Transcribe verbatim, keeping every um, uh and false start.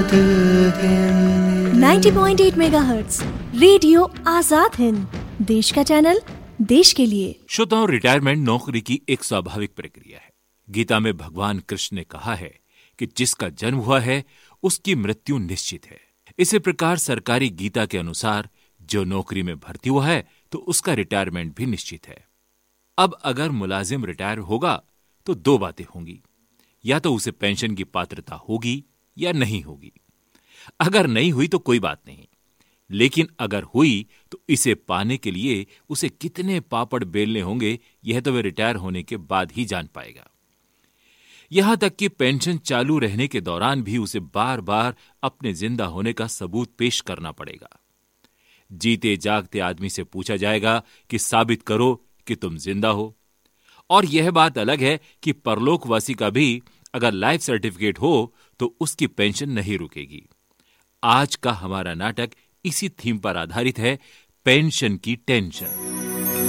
नब्बे पॉइंट आठ megahertz radio Azad Hind, देश का चैनल, देश के लिए। श्रोताओं, रिटायरमेंट नौकरी की एक स्वाभाविक प्रक्रिया है। गीता में भगवान कृष्ण ने कहा है कि जिसका जन्म हुआ है उसकी मृत्यु निश्चित है। इसी प्रकार सरकारी गीता के अनुसार जो नौकरी में भर्ती हुआ है तो उसका रिटायरमेंट भी निश्चित है। अब अगर मुलाजिम रिटायर होगा तो दो बातें होंगी, या तो उसे पेंशन की पात्रता होगी या नहीं होगी। अगर नहीं हुई तो कोई बात नहीं, लेकिन अगर हुई तो इसे पाने के लिए उसे कितने पापड़ बेलने होंगे यह तो वह रिटायर होने के बाद ही जान पाएगा। यहां तक कि पेंशन चालू रहने के दौरान भी उसे बार बार अपने जिंदा होने का सबूत पेश करना पड़ेगा। जीते जागते आदमी से पूछा जाएगा कि साबित करो कि तुम जिंदा हो। और यह बात अलग है कि परलोकवासी का भी अगर लाइफ सर्टिफिकेट हो तो उसकी पेंशन नहीं रुकेगी। आज का हमारा नाटक इसी थीम पर आधारित है, पेंशन की टेंशन।